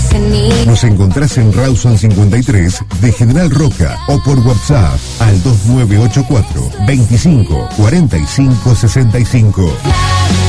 Nos encontrás en Rawson 53 de General Roca o por WhatsApp al 2984 25 45 65.